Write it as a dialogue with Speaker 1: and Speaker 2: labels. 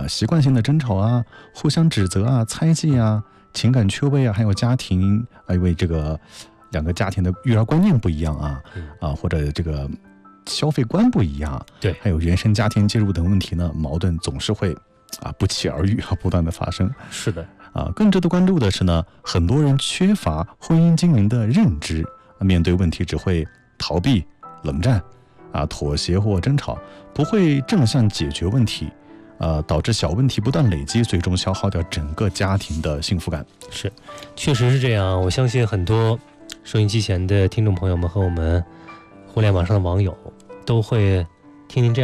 Speaker 1: 习惯性的争吵啊，互相指责啊，猜忌啊，情感缺位啊，还有家庭因为这个两个家庭的育儿观念不一样或者这个消费观不一样，
Speaker 2: 对，
Speaker 1: 还有原生家庭介入等问题呢，矛盾总是会不期而遇不断的发生。
Speaker 2: 是的，
Speaker 1: 更值得关注的是呢，很多人缺乏婚姻经营的认知，面对问题只会逃避、冷战妥协或争吵，不会正向解决问题，导致小问题不断累积，最终消耗掉整个家庭的幸福感。
Speaker 2: 是，确实是这样。我相信很多收音机前的听众朋友们和我们互联网上的网友都会听听这样